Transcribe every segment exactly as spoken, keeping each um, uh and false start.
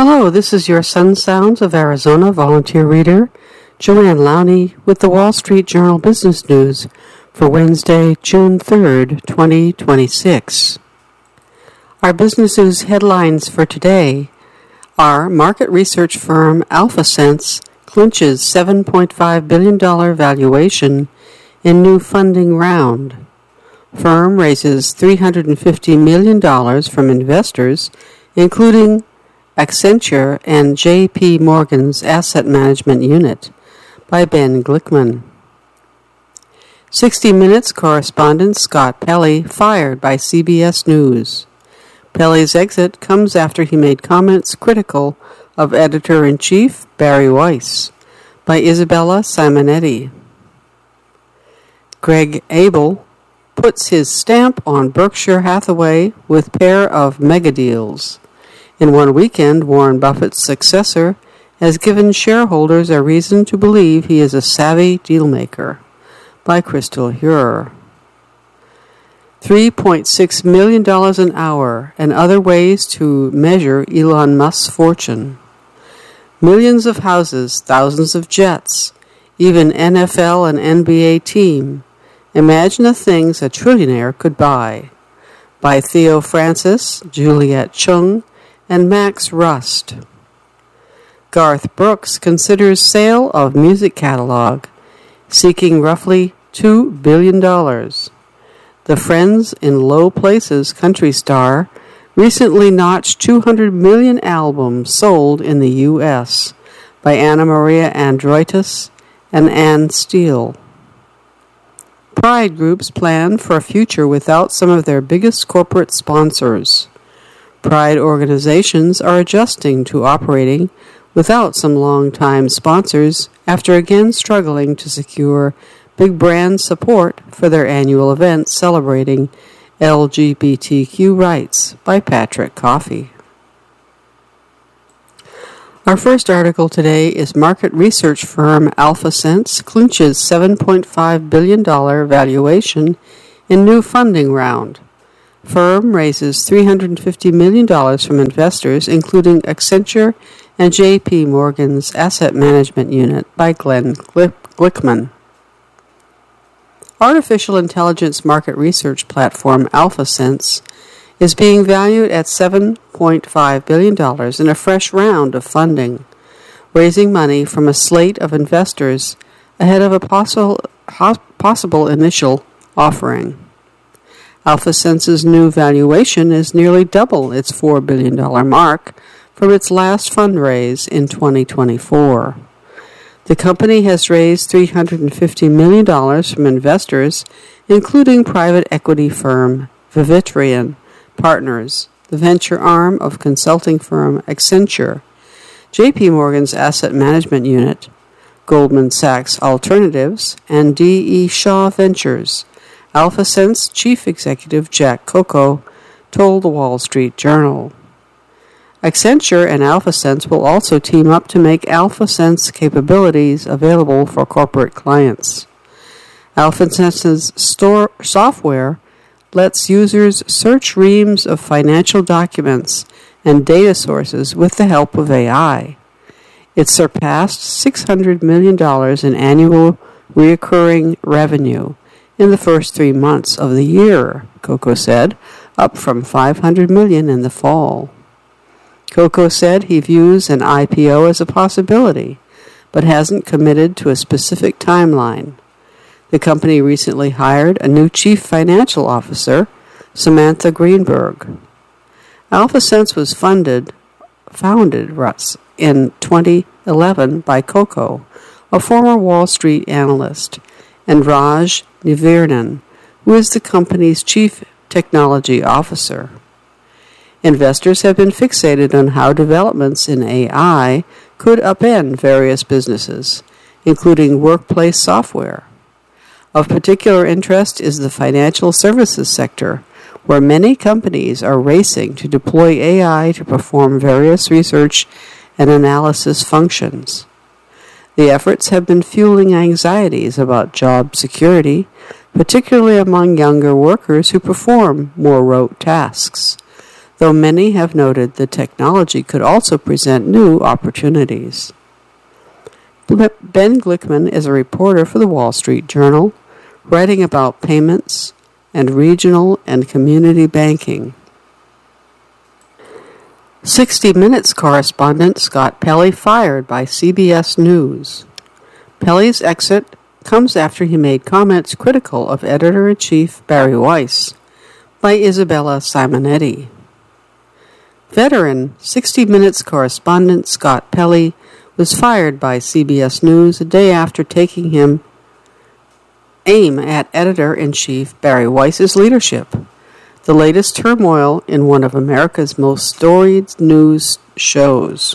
Hello, this is your Sun Sounds of Arizona volunteer reader, Joanne Lowney, with the Wall Street Journal Business News for Wednesday, June third, twenty twenty-six. Our business news headlines for today are market research firm AlphaSense clinches seven point five billion dollars valuation in new funding round. Firm raises three hundred fifty million dollars from investors, including Accenture and J P. Morgan's Asset Management Unit, by Ben Glickman. sixty Minutes correspondent Scott Pelley fired by C B S News. Pelley's exit comes after he made comments critical of editor-in-chief Barry Weiss, by Isabella Simonetti. Greg Abel puts his stamp on Berkshire Hathaway with pair of mega deals. In one weekend, Warren Buffett's successor has given shareholders a reason to believe he is a savvy dealmaker, by Crystal Hurer. three point six million dollars an hour and other ways to measure Elon Musk's fortune. Millions of houses, thousands of jets, even N F L and N B A team. Imagine the things a trillionaire could buy. By Theo Francis, Juliet Chung, and Max Rust. Garth Brooks considers sale of music catalog, seeking roughly two billion dollars. The Friends in Low Places country star recently notched two hundred million albums sold in the U S, by Anna Maria Androitis and Ann Steele. Pride groups plan for a future without some of their biggest corporate sponsors. Pride organizations are adjusting to operating without some long-time sponsors after again struggling to secure big brand support for their annual event celebrating L G B T Q rights, by Patrick Coffey. Our first article today is market research firm AlphaSense clinches seven point five billion dollars valuation in new funding round. Firm raises three hundred fifty million dollars from investors, including Accenture and J P. Morgan's Asset Management Unit, by Glenn Glickman. Artificial intelligence market research platform AlphaSense is being valued at seven point five billion dollars in a fresh round of funding, raising money from a slate of investors ahead of a possible, possible initial offering. AlphaSense's new valuation is nearly double its four billion dollars mark from its last fundraise in twenty twenty-four. The company has raised three hundred fifty million dollars from investors, including private equity firm Vivitrian Partners, the venture arm of consulting firm Accenture, J P. Morgan's Asset Management Unit, Goldman Sachs Alternatives, and D E. Shaw Ventures. AlphaSense Chief Executive Jack Coco told the Wall Street Journal. Accenture and AlphaSense will also team up to make AlphaSense capabilities available for corporate clients. AlphaSense's store software lets users search reams of financial documents and data sources with the help of A I. It surpassed six hundred million dollars in annual recurring revenue in the first three months of the year, Coco said, up from five hundred million dollars in the fall. Coco said he views an I P O as a possibility, but hasn't committed to a specific timeline. The company recently hired a new chief financial officer, Samantha Greenberg. AlphaSense was funded, founded Russ, in twenty eleven by Coco, a former Wall Street analyst, and Raj Nivirnan, who is the company's chief technology officer. Investors have been fixated on how developments in A I could upend various businesses, including workplace software. Of particular interest is the financial services sector, where many companies are racing to deploy A I to perform various research and analysis functions. The efforts have been fueling anxieties about job security, particularly among younger workers who perform more rote tasks. though many have noted that technology could also present new opportunities. Ben Glickman is a reporter for the Wall Street Journal, writing about payments and regional and community banking. sixty minutes correspondent Scott Pelley fired by C B S News. Pelley's exit comes after he made comments critical of editor-in-chief Bari Weiss by Isabella Simonetti. Veteran sixty minutes correspondent Scott Pelley was fired by C B S News a day after taking him aim at editor-in-chief Bari Weiss's leadership, the latest turmoil in one of America's most storied news shows.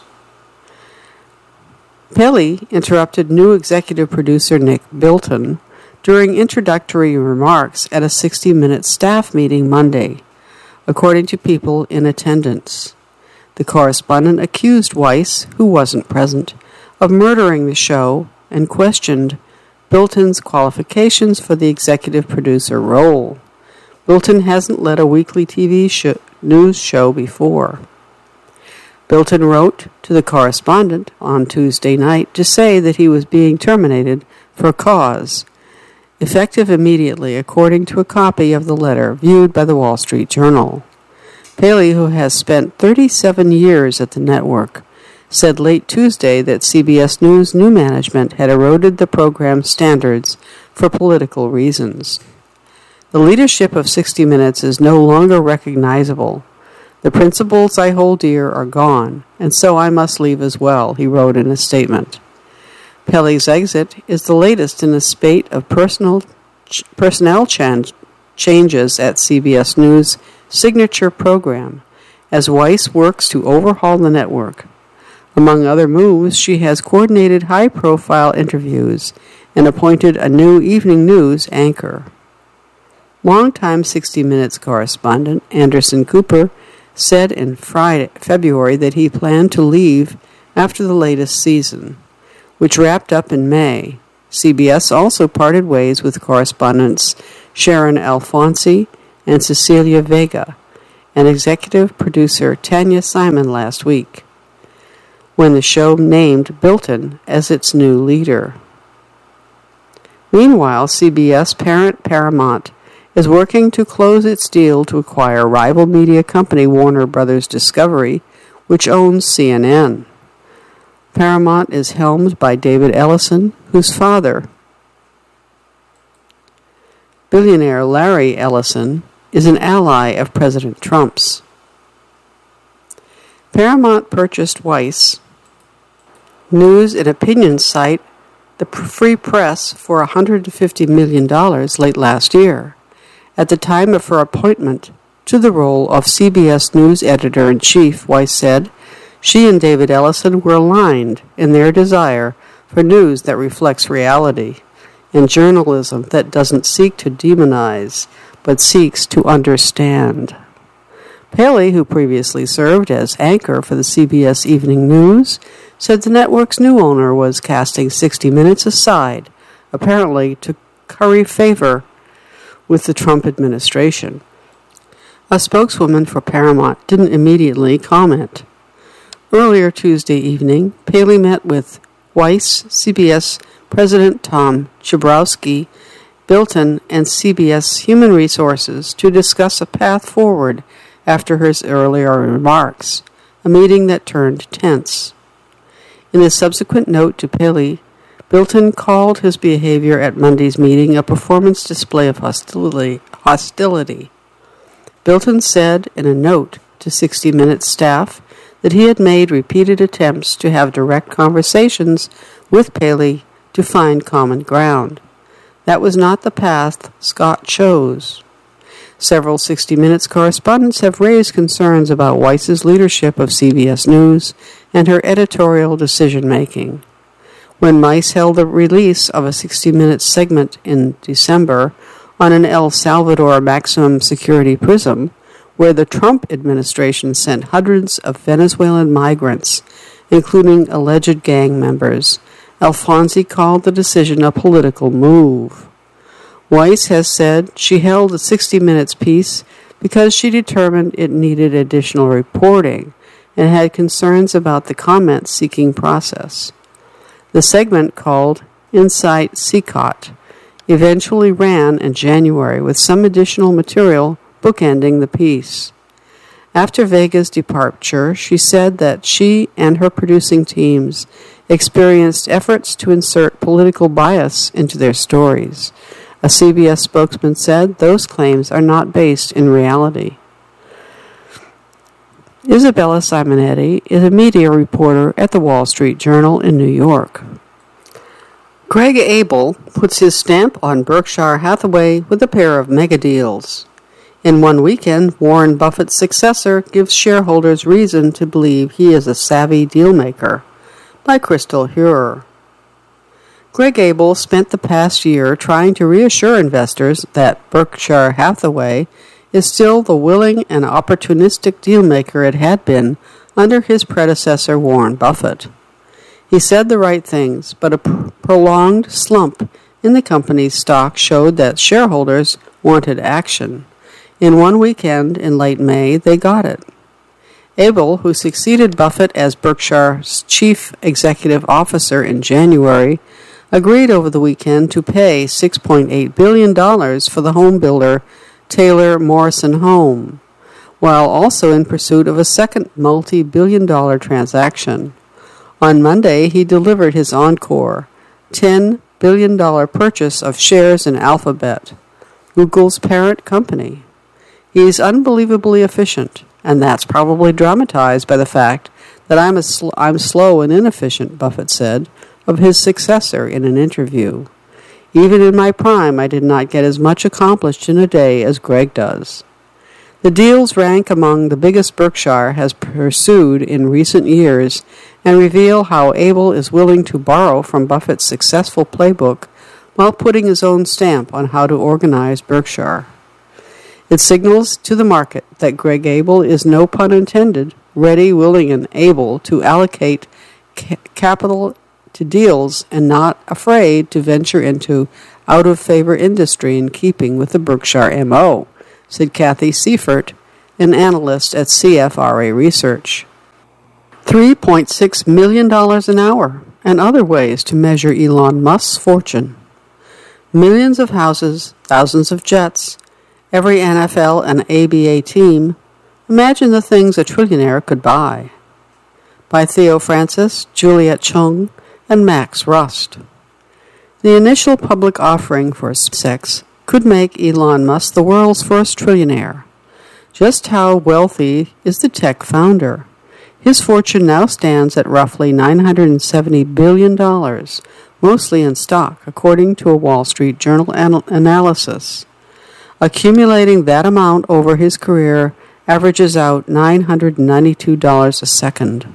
Pelley interrupted new executive producer Nick Bilton during introductory remarks at a sixty minutes staff meeting Monday, according to people in attendance. The correspondent accused Weiss, who wasn't present, of murdering the show and questioned Bilton's qualifications for the executive producer role. Bilton hasn't led a weekly T V sh- news show before. Bilton wrote to the correspondent on Tuesday night to say that he was being terminated for cause, effective immediately, according to a copy of the letter viewed by the Wall Street Journal. Pelley, who has spent thirty-seven years at the network, said late Tuesday that C B S News' new management had eroded the program's standards for political reasons. The leadership of sixty minutes is no longer recognizable. The principles I hold dear are gone, and so I must leave as well, he wrote in a statement. Pelley's exit is the latest in a spate of personal ch- personnel ch- changes at C B S News' signature program, as Weiss works to overhaul the network. Among other moves, she has coordinated high-profile interviews and appointed a new evening news anchor. Longtime sixty minutes correspondent Anderson Cooper said in Friday, February that he planned to leave after the latest season, which wrapped up in May. C B S also parted ways with correspondents Sharon Alfonsi and Cecilia Vega, and executive producer Tanya Simon last week, when the show named Bilton as its new leader. Meanwhile, C B S parent Paramount is working to close its deal to acquire rival media company Warner Brothers Discovery, which owns C N N. Paramount is helmed by David Ellison, whose father, billionaire Larry Ellison, is an ally of President Trump's. Paramount purchased Weiss news and opinion site The Free Press for one hundred fifty million dollars late last year, at the time of her appointment to the role of C B S News editor-in-chief. Weiss said she and David Ellison were aligned in their desire for news that reflects reality and journalism that doesn't seek to demonize but seeks to understand. Pelley, who previously served as anchor for the C B S Evening News, said the network's new owner was casting sixty minutes aside, apparently to curry favor with the Trump administration. A spokeswoman for Paramount didn't immediately comment. Earlier Tuesday evening, Pelley met with Weiss, C B S President Tom Chabrowski, Bilton, and C B S Human Resources to discuss a path forward after his earlier remarks, a meeting that turned tense. In a subsequent note to Pelley, Bilton called his behavior at Monday's meeting a performance display of hostility. hostility. Bilton said in a note to sixty minutes staff that he had made repeated attempts to have direct conversations with Pelley to find common ground. That was not the path Scott chose. Several sixty minutes correspondents have raised concerns about Weiss's leadership of C B S News and her editorial decision-making. When Weiss held the release of a sixty minutes segment in December on an El Salvador maximum security prison, where the Trump administration sent hundreds of Venezuelan migrants, including alleged gang members, Alfonsi called the decision a political move. Weiss has said she held a sixty minutes piece because she determined it needed additional reporting and had concerns about the comment-seeking process. The segment, called Insight C C O T, eventually ran in January with some additional material bookending the piece. After Vega's departure, she said that she and her producing teams experienced efforts to insert political bias into their stories. A C B S spokesman said those claims are not based in reality. Isabella Simonetti is a media reporter at the Wall Street Journal in New York. Greg Abel puts his stamp on Berkshire Hathaway with a pair of mega deals. In one weekend, Warren Buffett's successor gives shareholders reason to believe he is a savvy dealmaker, by Crystal Hurer. Greg Abel spent the past year trying to reassure investors that Berkshire Hathaway is still the willing and opportunistic dealmaker it had been under his predecessor Warren Buffett. He said the right things, but a pr- prolonged slump in the company's stock showed that shareholders wanted action. In one weekend in late May, they got it. Abel, who succeeded Buffett as Berkshire's chief executive officer in January, agreed over the weekend to pay six point eight billion dollars for the home builder Taylor Morrison Home, while also in pursuit of a second multi-billion dollar transaction. On Monday, he delivered his encore, ten billion dollars purchase of shares in Alphabet, Google's parent company. He's unbelievably efficient, and that's probably dramatized by the fact that I'm, a sl- I'm slow and inefficient, Buffett said of his successor in an interview. Even in my prime, I did not get as much accomplished in a day as Greg does. The deals rank among the biggest Berkshire has pursued in recent years and reveal how Abel is willing to borrow from Buffett's successful playbook while putting his own stamp on how to organize Berkshire. It signals to the market that Greg Abel is, no pun intended, ready, willing, and able to allocate ca- capital to deals and not afraid to venture into out-of-favor industry in keeping with the Berkshire M O, said Kathy Seifert, an analyst at C F R A Research. three point six million dollars an hour and other ways to measure Elon Musk's fortune. Millions of houses, thousands of jets, every N F L and A B A team. Imagine the things a trillionaire could buy. By Theo Francis, Juliet Chung, and Max Rust. The initial public offering for SpaceX could make Elon Musk the world's first trillionaire. Just how wealthy is the tech founder? His fortune now stands at roughly nine hundred seventy billion dollars, mostly in stock, according to a Wall Street Journal anal- analysis. Accumulating that amount over his career averages out nine hundred ninety-two dollars a second.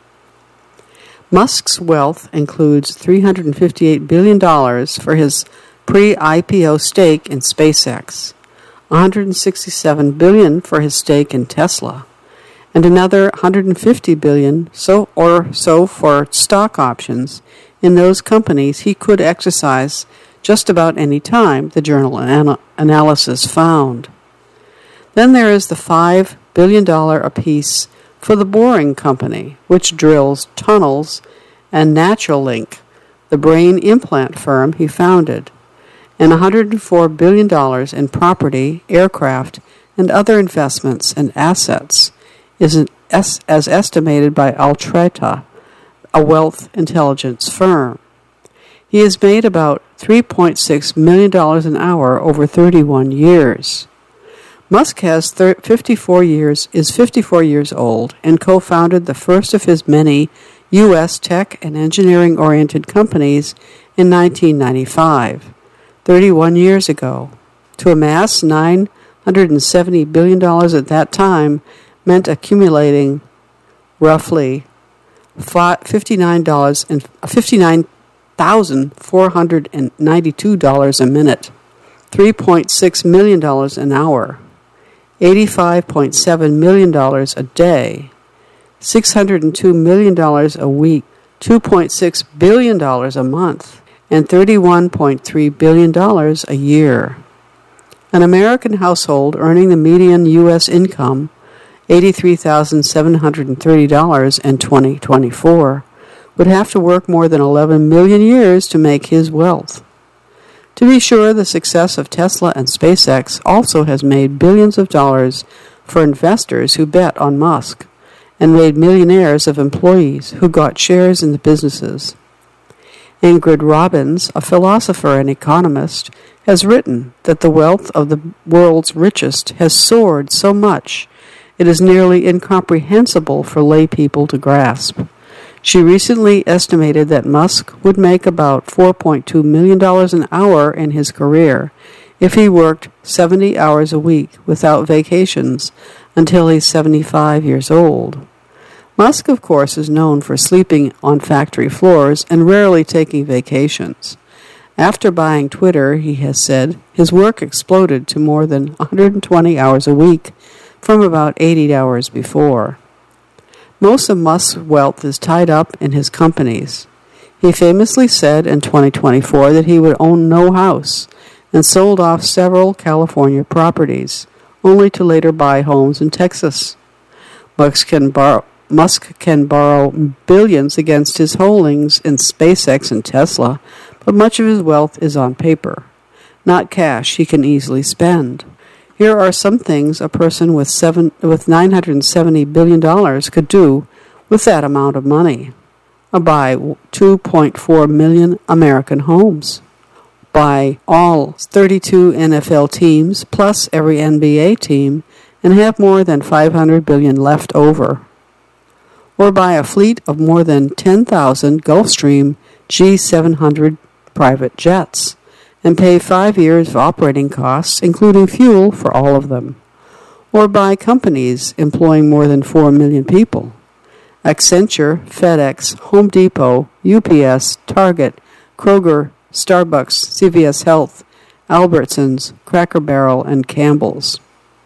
Musk's wealth includes three hundred fifty-eight billion dollars for his pre-I P O stake in SpaceX, one hundred sixty-seven billion dollars for his stake in Tesla, and another one hundred fifty billion dollars so or so for stock options in those companies he could exercise just about any time, the journal ana- analysis found. Then there is the five billion dollars apiece for the Boring Company, which drills tunnels, and Naturalink, the brain implant firm he founded, and one hundred four billion dollars in property, aircraft, and other investments and assets, is an es- as estimated by Altreta, a wealth intelligence firm. He has made about three point six million dollars an hour over thirty-one years. Musk has thir- fifty-four years, is fifty-four years old and co-founded the first of his many U S tech and engineering-oriented companies in nineteen ninety-five, thirty-one years ago. To amass nine hundred seventy billion dollars at that time meant accumulating roughly fifty-nine thousand four hundred ninety-two dollars a minute, three point six million dollars an hour, eighty-five point seven million dollars a day, six hundred two million dollars a week, two point six billion dollars a month, and thirty-one point three billion dollars a year. An American household earning the median U S income, eighty-three thousand seven hundred thirty dollars in twenty twenty-four, would have to work more than eleven million years to make his wealth. To be sure, the success of Tesla and SpaceX also has made billions of dollars for investors who bet on Musk, and made millionaires of employees who got shares in the businesses. Ingrid Robbins, a philosopher and economist, has written that the wealth of the world's richest has soared so much it is nearly incomprehensible for lay people to grasp. She recently estimated that Musk would make about four point two million dollars an hour in his career if he worked seventy hours a week without vacations until he's seventy-five years old. Musk, of course, is known for sleeping on factory floors and rarely taking vacations. After buying Twitter, he has said, his work exploded to more than one hundred twenty hours a week from about eighty hours before. Most of Musk's wealth is tied up in his companies. He famously said in twenty twenty-four that he would own no house and sold off several California properties, only to later buy homes in Texas. Musk can borrow, Musk can borrow billions against his holdings in SpaceX and Tesla, but much of his wealth is on paper, not cash he can easily spend. Here are some things a person with seven with nine hundred seventy billion dollars could do with that amount of money. Buy two point four million American homes. Buy all thirty-two N F L teams plus every N B A team and have more than five hundred billion dollars left over. Or buy a fleet of more than ten thousand Gulfstream G seven hundred private jets and pay five years of operating costs, including fuel, for all of them. Or buy companies employing more than four million people. Accenture, FedEx, Home Depot, U P S, Target, Kroger, Starbucks, C V S Health, Albertsons, Cracker Barrel, and Campbell's.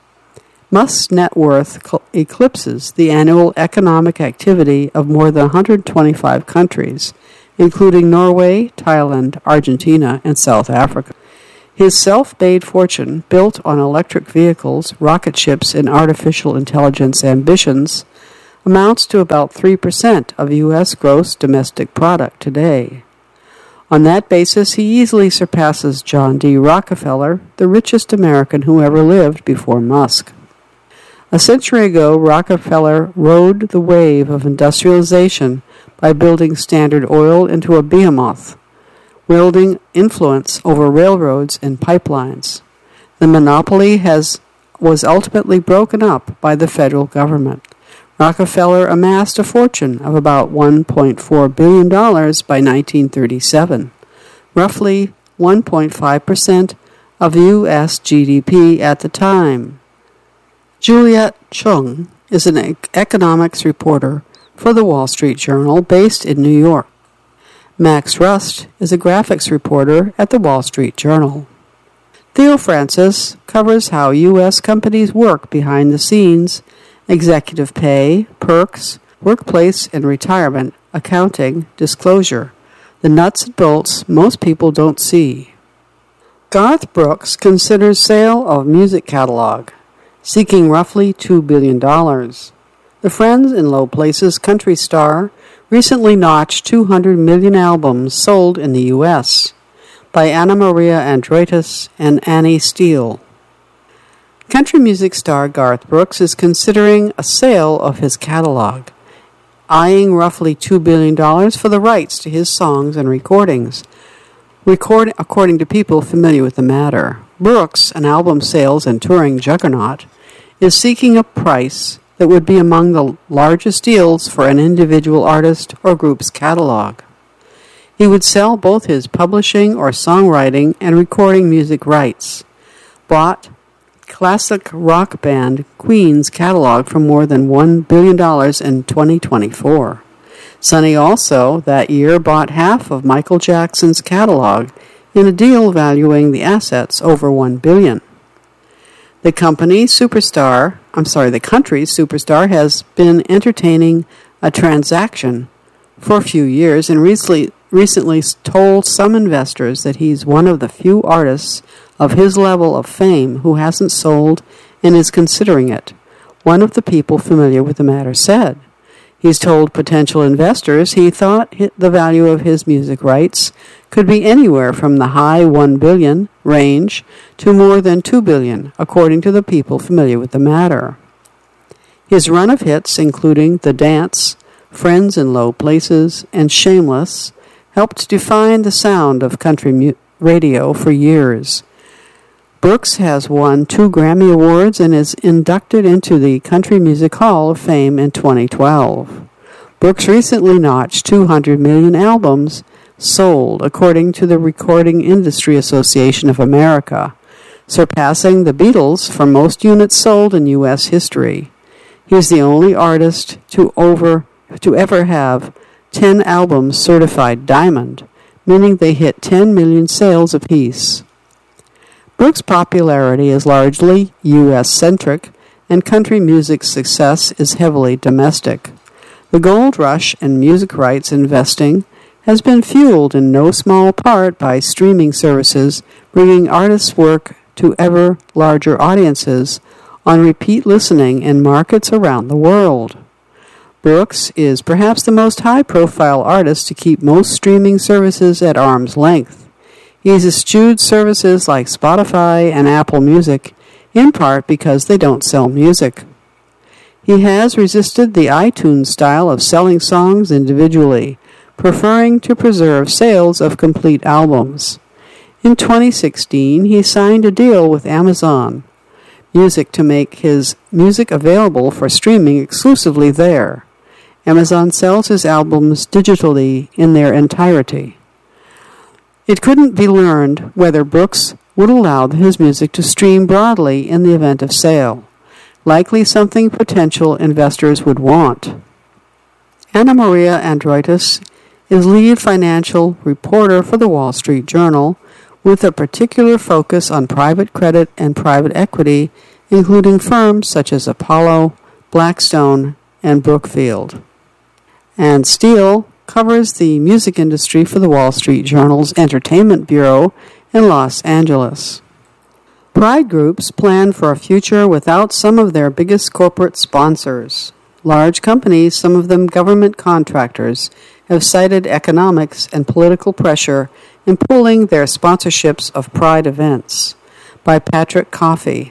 Musk's net worth eclipses the annual economic activity of more than one hundred twenty-five countries, including Norway, Thailand, Argentina, and South Africa. His self-made fortune, built on electric vehicles, rocket ships, and artificial intelligence ambitions, amounts to about three percent of U S gross domestic product today. On that basis, he easily surpasses John D. Rockefeller, the richest American who ever lived before Musk. A century ago, Rockefeller rode the wave of industrialization by building Standard Oil into a behemoth, wielding influence over railroads and pipelines. The monopoly has was ultimately broken up by the federal government. Rockefeller amassed a fortune of about one point four billion dollars by nineteen thirty-seven, roughly one point five percent of U S G D P at the time. Juliet Chung is an economics reporter for the Wall Street Journal based in New York. Max Rust is a graphics reporter at the Wall Street Journal. Theo Francis covers how U S companies work behind the scenes, executive pay, perks, workplace and retirement, accounting, disclosure, the nuts and bolts most people don't see. Garth Brooks considers sale of music catalog, seeking roughly two billion dollars. The Friends in Low Places country star recently notched two hundred million albums sold in the U S by Anna Maria Andreas and Annie Steele. Country music star Garth Brooks is considering a sale of his catalog, eyeing roughly two billion dollars for the rights to his songs and recordings, record, according to people familiar with the matter. Brooks, an album sales and touring juggernaut, is seeking a price that would be among the largest deals for an individual artist or group's catalog. He would sell both his publishing or songwriting and recording music rights, bought classic rock band Queen's catalog for more than one billion dollars in twenty twenty-four. Sonny also, that year, bought half of Michael Jackson's catalog in a deal valuing the assets over one billion dollars. The company superstar, I'm sorry, the country's superstar has been entertaining a transaction for a few years and recently, recently told some investors that he's one of the few artists of his level of fame who hasn't sold and is considering it, one of the people familiar with the matter said. He's told potential investors he thought the value of his music rights could be anywhere from the high one billion dollars range to more than two billion dollars, according to the people familiar with the matter. His run of hits, including The Dance, Friends in Low Places, and Shameless, helped define the sound of country mu- radio for years. Brooks has won two Grammy Awards and is inducted into the Country Music Hall of Fame in twenty twelve. Brooks recently notched two hundred million albums sold, according to the Recording Industry Association of America, surpassing the Beatles for most units sold in U S history. He is the only artist to over to ever have ten albums certified diamond, meaning they hit ten million sales apiece. Brooks' popularity is largely U S-centric, and country music's success is heavily domestic. The gold rush in music rights investing has been fueled in no small part by streaming services bringing artists' work to ever larger audiences on repeat listening in markets around the world. Brooks is perhaps the most high-profile artist to keep most streaming services at arm's length. He has eschewed services like Spotify and Apple Music, in part because they don't sell music. He has resisted the iTunes style of selling songs individually, preferring to preserve sales of complete albums. In twenty sixteen, he signed a deal with Amazon Music to make his music available for streaming exclusively there. Amazon sells his albums digitally in their entirety. It couldn't be learned whether Brooks would allow his music to stream broadly in the event of sale, likely something potential investors would want. Anna Maria Androitis is lead financial reporter for the Wall Street Journal, with a particular focus on private credit and private equity, including firms such as Apollo, Blackstone, and Brookfield. Ann Steele covers the music industry for the Wall Street Journal's Entertainment Bureau in Los Angeles. Pride groups plan for a future without some of their biggest corporate sponsors. Large companies, some of them government contractors, have cited economics and political pressure in pulling their sponsorships of Pride events. By Patrick Coffey.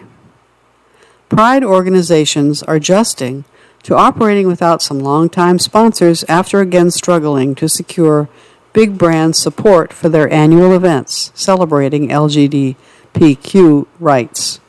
Pride organizations are adjusting to operating without some longtime sponsors after again struggling to secure big brand support for their annual events celebrating L G B T Q rights.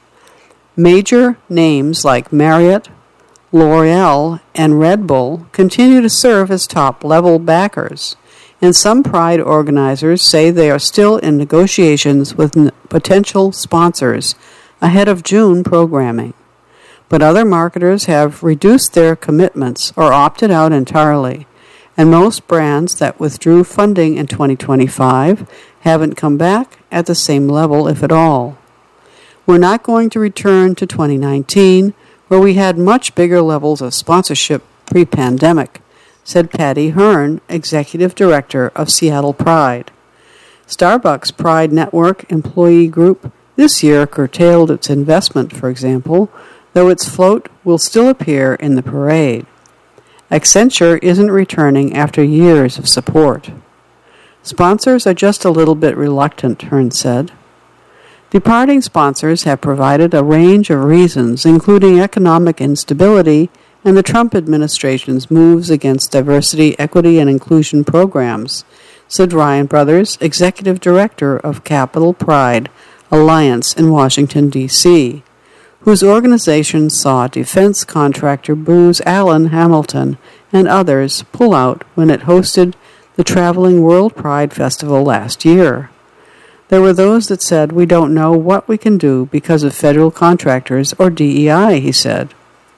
Major names like Marriott, L'Oreal, and Red Bull continue to serve as top-level backers, and some Pride organizers say they are still in negotiations with n- potential sponsors ahead of June programming. But other marketers have reduced their commitments or opted out entirely, and most brands that withdrew funding in twenty twenty-five haven't come back at the same level, if at all. We're not going to return to twenty nineteen, where we had much bigger levels of sponsorship pre-pandemic, said Patty Hearn, executive director of Seattle Pride. Starbucks Pride Network employee group this year curtailed its investment, for example, though its float will still appear in the parade. Accenture isn't returning after years of support. Sponsors are just a little bit reluctant, Hearn said. Departing sponsors have provided a range of reasons, including economic instability and the Trump administration's moves against diversity, equity, and inclusion programs, said Ryan Brothers, executive director of Capital Pride Alliance in Washington, D C, whose organization saw defense contractor Booz Allen Hamilton and others pull out when it hosted the Traveling World Pride Festival last year. There were those that said, "We don't know what we can do because of federal contractors or D E I," he said.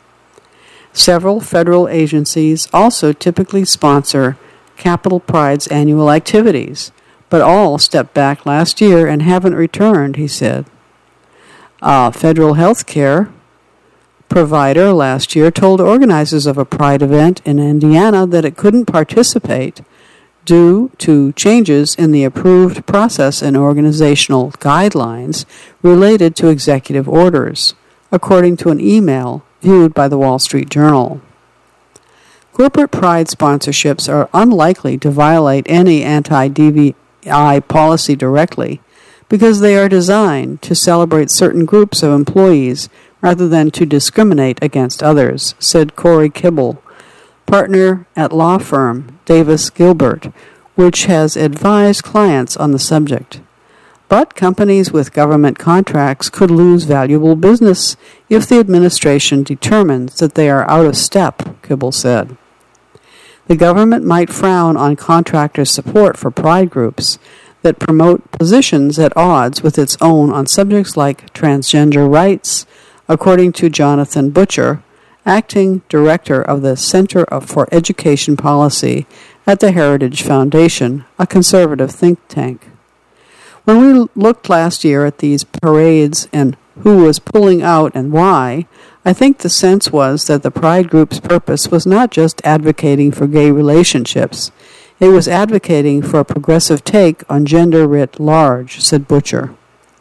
Several federal agencies also typically sponsor Capital Pride's annual activities, but all stepped back last year and haven't returned, he said. A federal health care provider last year told organizers of a Pride event in Indiana that it couldn't participate due to changes in the approved process and organizational guidelines related to executive orders, according to an email viewed by the Wall Street Journal. Corporate pride sponsorships are unlikely to violate any anti-D V I policy directly because they are designed to celebrate certain groups of employees rather than to discriminate against others, said Corey Kibble, partner at law firm Davis Gilbert, which has advised clients on the subject. But companies with government contracts could lose valuable business if the administration determines that they are out of step, Kibble said. The government might frown on contractors' support for pride groups that promote positions at odds with its own on subjects like transgender rights, according to Jonathan Butcher, acting director of the Center for Education Policy at the Heritage Foundation, a conservative think tank. When we looked last year at these parades and who was pulling out and why, I think the sense was that the Pride group's purpose was not just advocating for gay relationships. It was advocating for a progressive take on gender writ large, said Butcher.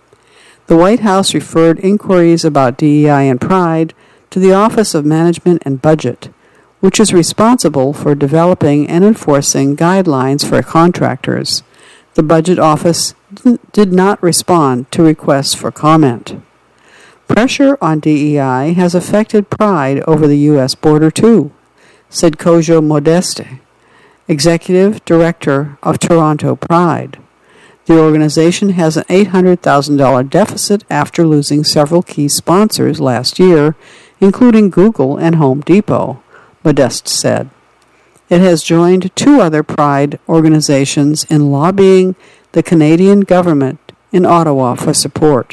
The White House referred inquiries about D E I and Pride to the Office of Management and Budget, which is responsible for developing and enforcing guidelines for contractors. The Budget Office did not respond to requests for comment. Pressure on D E I has affected Pride over the U S border too, said Kojo Modeste, executive director of Toronto Pride. The organization has an eight hundred thousand dollars deficit after losing several key sponsors last year, including Google and Home Depot, Modeste said. It has joined two other Pride organizations in lobbying the Canadian government in Ottawa for support.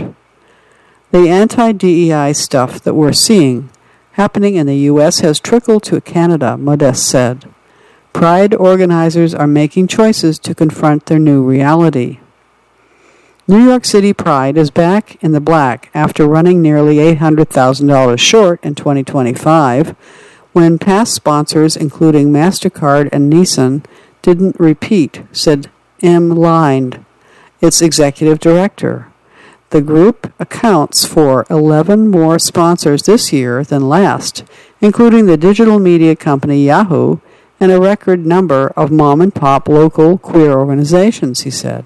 The anti-D E I stuff that we're seeing happening in the U S has trickled to Canada, Modeste said. Pride organizers are making choices to confront their new reality. New York City Pride is back in the black after running nearly eight hundred thousand dollars short in twenty twenty-five, when past sponsors, including MasterCard and Nissan, didn't repeat, said M. Lind, its executive director. The group accounts for eleven more sponsors this year than last, including the digital media company Yahoo and a record number of mom-and-pop local queer organizations, he said.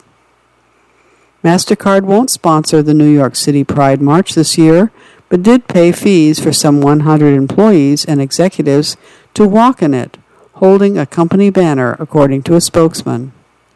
MasterCard won't sponsor the New York City Pride March this year, but did pay fees for some one hundred employees and executives to walk in it, holding a company banner, according to a spokesman.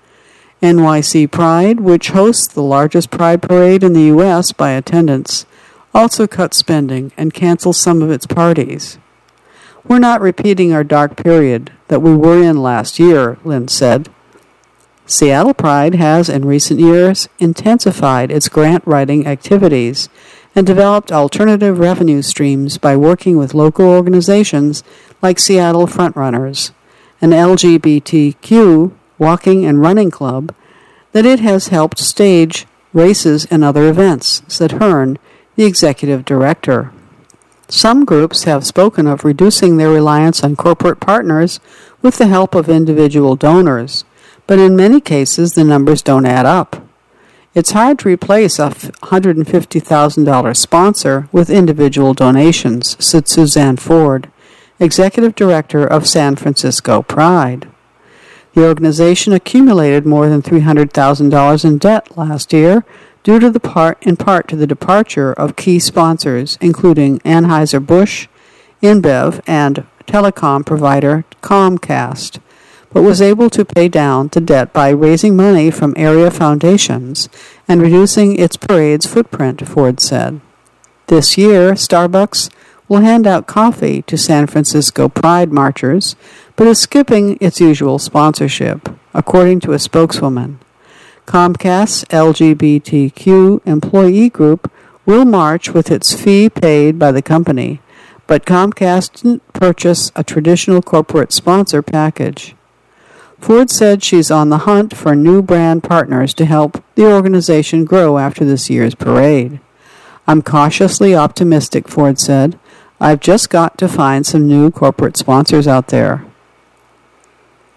N Y C Pride, which hosts the largest pride parade in the U S by attendance, also cut spending and canceled some of its parties. We're not repeating our dark period that we were in last year, Lind said. Seattle Pride has, in recent years, intensified its grant-writing activities and developed alternative revenue streams by working with local organizations like Seattle Frontrunners, an L G B T Q walking and running club that it has helped stage races and other events, said Hearn, the executive director. Some groups have spoken of reducing their reliance on corporate partners with the help of individual donors, but in many cases the numbers don't add up. It's hard to replace a one hundred fifty thousand dollars sponsor with individual donations, said Suzanne Ford, executive director of San Francisco Pride. The organization accumulated more than three hundred thousand dollars in debt last year due to the part, in part to the departure of key sponsors, including Anheuser-Busch, InBev, and telecom provider Comcast, but was able to pay down the debt by raising money from area foundations and reducing its parade's footprint, Ford said. This year, Starbucks will hand out coffee to San Francisco Pride marchers, but is skipping its usual sponsorship, according to a spokeswoman. Comcast's L G B T Q employee group will march with its fee paid by the company, but Comcast didn't purchase a traditional corporate sponsor package. Ford said she's on the hunt for new brand partners to help the organization grow after this year's parade. I'm cautiously optimistic, Ford said. I've just got to find some new corporate sponsors out there.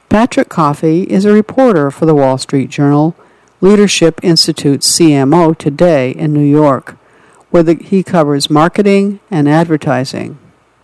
Patrick Coffey is a reporter for the Wall Street Journal Leadership Institute's C M O Today in New York, where the, he covers marketing and advertising.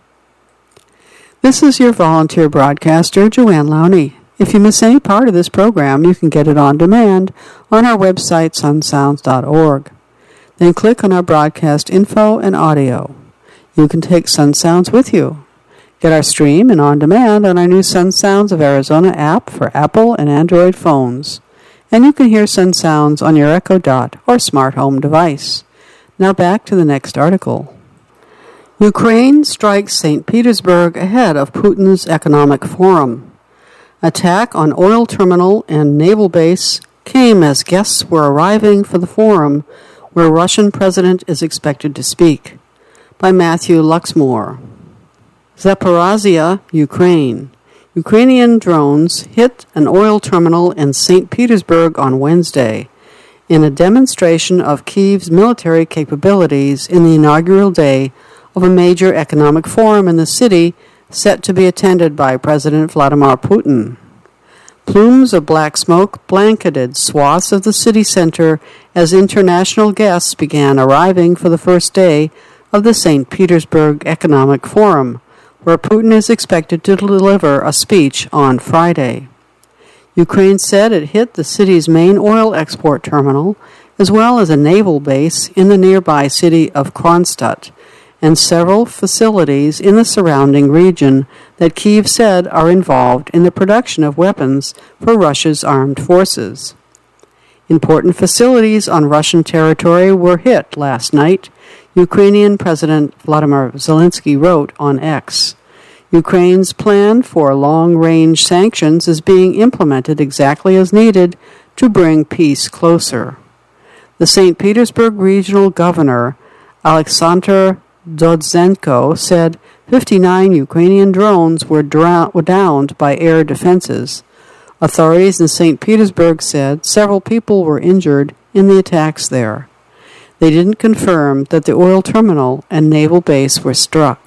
This is your volunteer broadcaster, Joanne Lowney. If you miss any part of this program, you can get it on demand on our website, sun sounds dot org. Then click on our broadcast info and audio. You can take Sun Sounds with you. Get our stream and on demand on our new Sun Sounds of Arizona app for Apple and Android phones. And you can hear Sun Sounds on your Echo Dot or smart home device. Now back to the next article. Ukraine strikes Saint Petersburg ahead of Putin's economic forum. Attack on oil terminal and naval base came as guests were arriving for the forum where Russian president is expected to speak. By Matthew Luxmore. Zaporizhzhia, Ukraine. Ukrainian drones hit an oil terminal in Saint Petersburg on Wednesday in a demonstration of Kyiv's military capabilities in the inaugural day of a major economic forum in the city set to be attended by President Vladimir Putin. Plumes of black smoke blanketed swaths of the city center as international guests began arriving for the first day of the Saint Petersburg Economic Forum, where Putin is expected to deliver a speech on Friday. Ukraine said it hit the city's main oil export terminal, as well as a naval base in the nearby city of Kronstadt, and several facilities in the surrounding region that Kyiv said are involved in the production of weapons for Russia's armed forces. Important facilities on Russian territory were hit last night, Ukrainian President Vladimir Zelensky wrote on X. Ukraine's plan for long-range sanctions is being implemented exactly as needed to bring peace closer. The Saint Petersburg regional governor, Alexander Dodzenko, said fifty-nine Ukrainian drones were, drow- were downed by air defenses. Authorities in Saint Petersburg said several people were injured in the attacks there. They didn't confirm that the oil terminal and naval base were struck.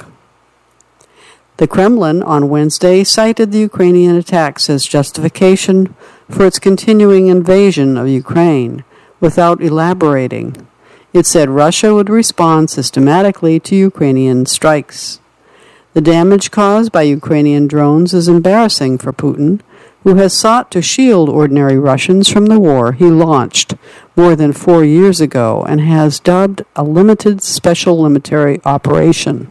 The Kremlin on Wednesday cited the Ukrainian attacks as justification for its continuing invasion of Ukraine, without elaborating. It said Russia would respond systematically to Ukrainian strikes. The damage caused by Ukrainian drones is embarrassing for Putin, who has sought to shield ordinary Russians from the war he launched more than four years ago and has dubbed a limited special military operation.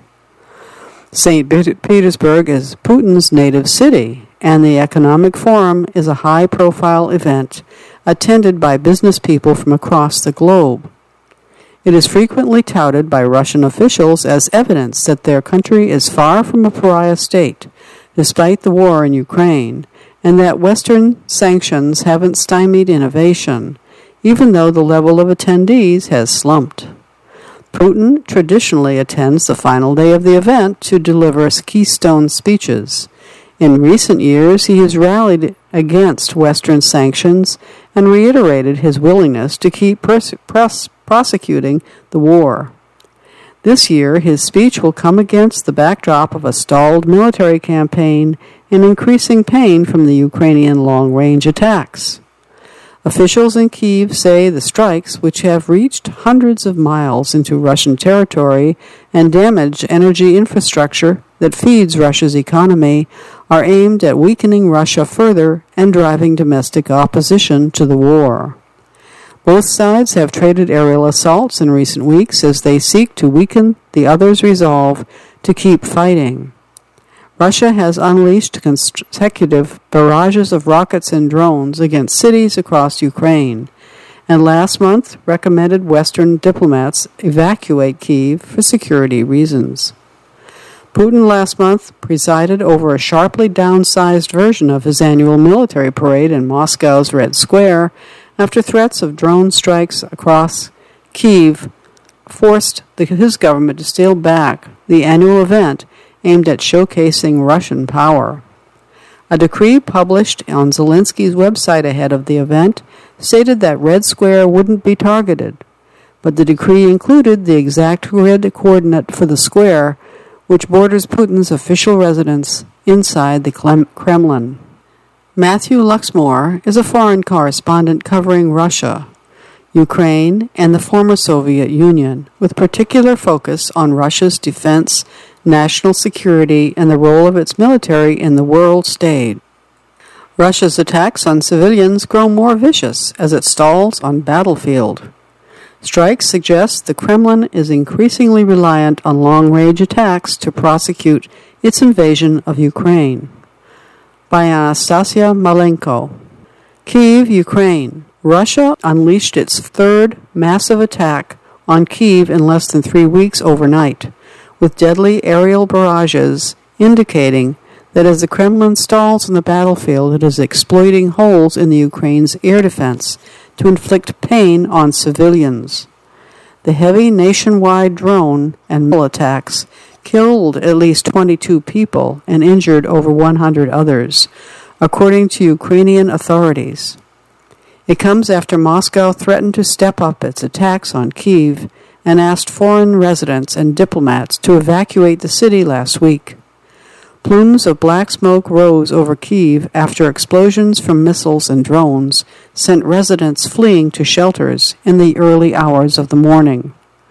Saint Petersburg is Putin's native city, and the Economic Forum is a high-profile event attended by business people from across the globe. It is frequently touted by Russian officials as evidence that their country is far from a pariah state, despite the war in Ukraine, and that Western sanctions haven't stymied innovation, even though the level of attendees has slumped. Putin traditionally attends the final day of the event to deliver keystone speeches. In recent years, he has rallied against Western sanctions and reiterated his willingness to keep pers- pres- prosecuting the war. This year, his speech will come against the backdrop of a stalled military campaign and increasing pain from the Ukrainian long-range attacks. Officials in Kyiv say the strikes, which have reached hundreds of miles into Russian territory and damaged energy infrastructure that feeds Russia's economy, are aimed at weakening Russia further and driving domestic opposition to the war. Both sides have traded aerial assaults in recent weeks as they seek to weaken the other's resolve to keep fighting. Russia has unleashed consecutive barrages of rockets and drones against cities across Ukraine, and last month recommended Western diplomats evacuate Kyiv for security reasons. Putin last month presided over a sharply downsized version of his annual military parade in Moscow's Red Square after threats of drone strikes across Kyiv forced the, his government to scale back the annual event aimed at showcasing Russian power. A decree published on Zelensky's website ahead of the event stated that Red Square wouldn't be targeted, but the decree included the exact grid coordinate for the square, which borders Putin's official residence inside the Kremlin. Matthew Luxmore is a foreign correspondent covering Russia, Ukraine, and the former Soviet Union, with particular focus on Russia's defense, national security, and the role of its military in the world stage. Russia's attacks on civilians grow more vicious as it stalls on battlefield. Strikes suggest the Kremlin is increasingly reliant on long-range attacks to prosecute its invasion of Ukraine. By Anastasia Malenko. Kyiv, Ukraine. Russia unleashed its third massive attack on Kyiv in less than three weeks overnight, with deadly aerial barrages indicating that as the Kremlin stalls on the battlefield, it is exploiting holes in the Ukraine's air defense to inflict pain on civilians. The heavy nationwide drone and missile attacks killed at least twenty-two people and injured over one hundred others, according to Ukrainian authorities. It comes after Moscow threatened to step up its attacks on Kyiv and asked foreign residents and diplomats to evacuate the city last week. Plumes of black smoke rose over Kyiv after explosions from missiles and drones sent residents fleeing to shelters in the early hours of the morning.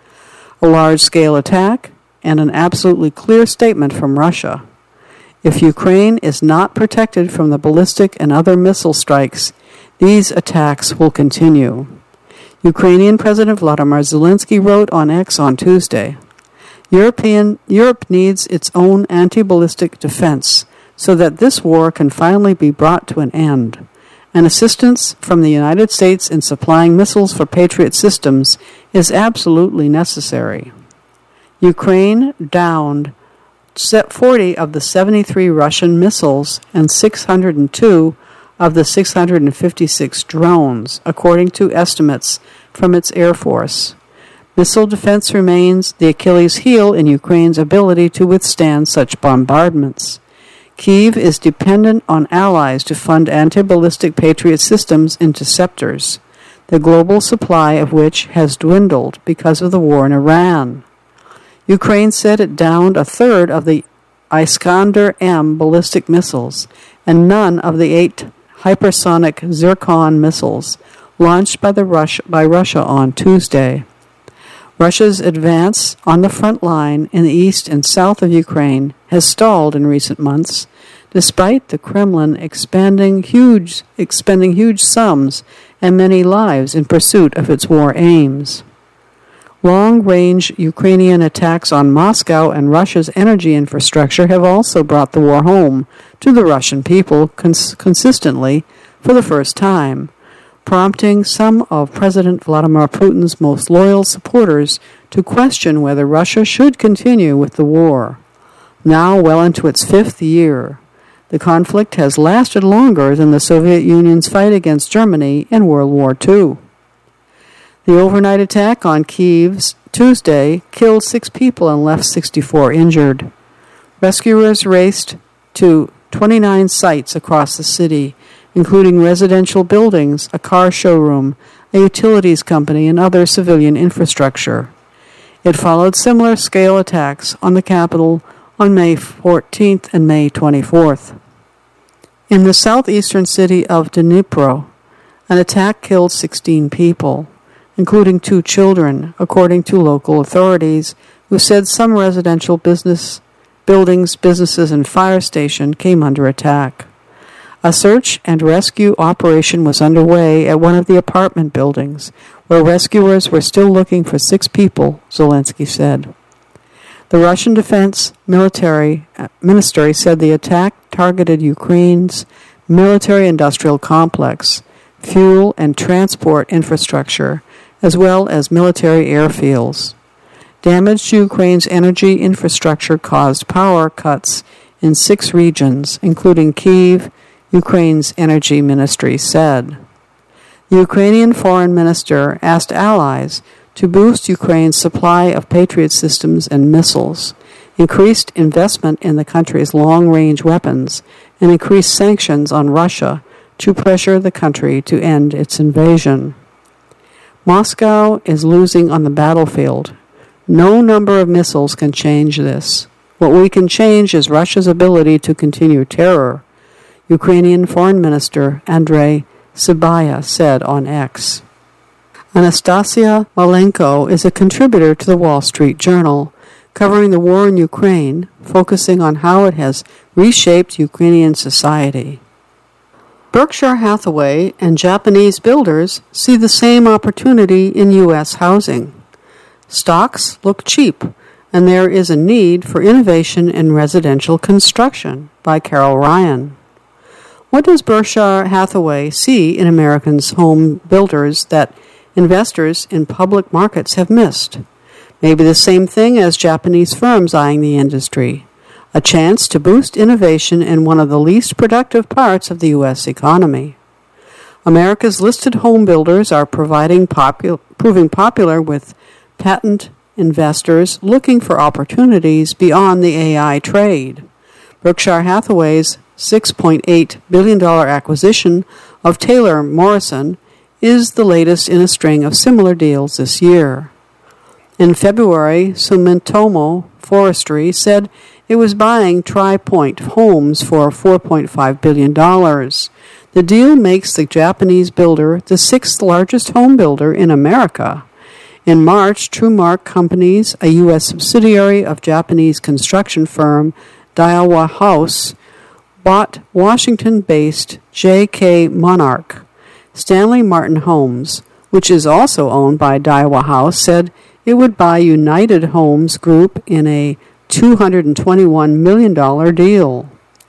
A large-scale attack and an absolutely clear statement from Russia. If Ukraine is not protected from the ballistic and other missile strikes, these attacks will continue. Ukrainian President Volodymyr Zelensky wrote on X on Tuesday, European, Europe needs its own anti-ballistic defense so that this war can finally be brought to an end, and assistance from the United States in supplying missiles for Patriot systems is absolutely necessary. Ukraine downed forty of the seventy-three Russian missiles and six hundred two of the six hundred fifty-six drones, according to estimates from its Air Force. Missile defense remains the Achilles heel in Ukraine's ability to withstand such bombardments. Kyiv is dependent on allies to fund anti-ballistic Patriot systems interceptors, the global supply of which has dwindled because of the war in Iran. Ukraine said it downed a third of the Iskander M ballistic missiles and none of the eight hypersonic Zircon missiles launched by, the Rus- by Russia on Tuesday. Russia's advance on the front line in the east and south of Ukraine has stalled in recent months, despite the Kremlin expanding huge, expending huge sums and many lives in pursuit of its war aims. Long-range Ukrainian attacks on Moscow and Russia's energy infrastructure have also brought the war home to the Russian people cons- consistently for the first time, prompting some of President Vladimir Putin's most loyal supporters to question whether Russia should continue with the war. Now well into its fifth year, the conflict has lasted longer than the Soviet Union's fight against Germany in World War Two. The overnight attack on Kyiv's Tuesday killed six people and left sixty-four injured. Rescuers raced to twenty-nine sites across the city, including residential buildings, a car showroom, a utilities company, and other civilian infrastructure. It followed similar scale attacks on the capital on May fourteenth and May twenty-fourth. In the southeastern city of Dnipro, an attack killed sixteen people, including two children, according to local authorities, who said some residential business buildings, businesses, and fire station came under attack. A search and rescue operation was underway at one of the apartment buildings, where rescuers were still looking for six people, Zelensky said. The Russian Defense Military Ministry said the attack targeted Ukraine's military-industrial complex, fuel and transport infrastructure, as well as military airfields. Damage to Ukraine's energy infrastructure caused power cuts in six regions, including Kyiv, Ukraine's energy ministry said. The Ukrainian foreign minister asked allies to boost Ukraine's supply of Patriot systems and missiles, increased investment in the country's long-range weapons, and increased sanctions on Russia to pressure the country to end its invasion. Moscow is losing on the battlefield. No number of missiles can change this. What we can change is Russia's ability to continue terror. Ukrainian Foreign Minister Andrei Sybiha said on X. Anastasia Malenko is a contributor to the Wall Street Journal, covering the war in Ukraine, focusing on how it has reshaped Ukrainian society. Berkshire Hathaway and Japanese builders see the same opportunity in U S housing. Stocks look cheap, and there is a need for innovation in residential construction, by Carol Ryan. What does Berkshire Hathaway see in Americans' home builders that investors in public markets have missed? Maybe the same thing as Japanese firms eyeing the industry, a chance to boost innovation in one of the least productive parts of the U S economy. America's listed home builders are providing popu- proving popular with patent investors looking for opportunities beyond the A I trade. Berkshire Hathaway's six point eight billion dollars acquisition of Taylor Morrison is the latest in a string of similar deals this year. In February, Sumitomo Forestry said it was buying Tri Pointe Homes for four point five billion dollars. The deal makes the Japanese builder the sixth largest home builder in America. In March, TrueMark Companies, a U S subsidiary of Japanese construction firm Daiwa House, bought Washington-based J K Monarch. Stanley Martin Homes, which is also owned by Daiwa House, said it would buy United Homes Group in a two hundred twenty-one million dollars deal.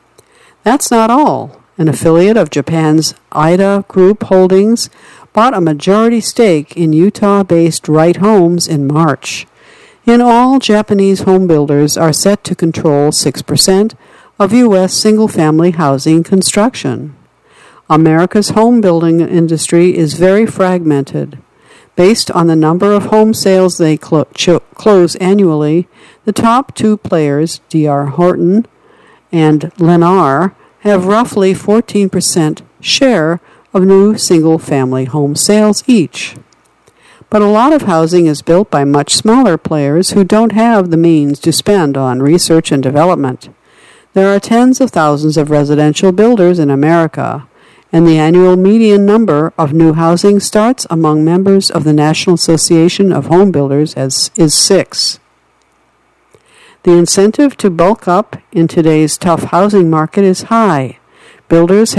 That's not all. An affiliate of Japan's Ida Group Holdings bought a majority stake in Utah-based Wright Homes in March. In all, Japanese home builders are set to control six percent of U S single-family housing construction. America's home building industry is very fragmented. Based on the number of home sales they clo- cho- close annually, the top two players, D R Horton and Lennar, have roughly fourteen percent share of new single-family home sales each. But a lot of housing is built by much smaller players who don't have the means to spend on research and development. There are tens of thousands of residential builders in America, and the annual median number of new housing starts among members of the National Association of Home Builders as, is six. The incentive to bulk up in today's tough housing market is high. Builders